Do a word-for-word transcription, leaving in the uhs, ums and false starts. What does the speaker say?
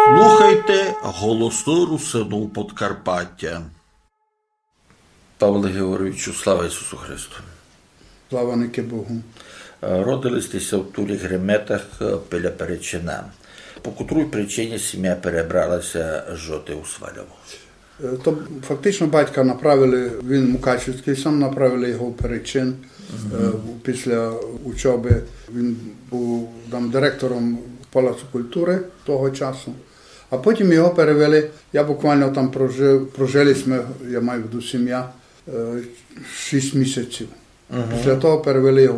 Слухайте голоси Русину Подкарпаття. Павле Георгійовичу, слава Ісусу Христу. Слава ники Богу. Родилися в Турі Греметах біля Перечина. По котрій причині сім'я перебралася жити у Сваляву? То фактично батька направили, він Мукачівський, сам направили його в Перечин. Uh-huh. Після учоби він був там директором Палацу культури того часу. А потім його перевели, я буквально там прожив, прожили ми, я маю в виду сім'я, шість місяців. Uh-huh. Після того перевели його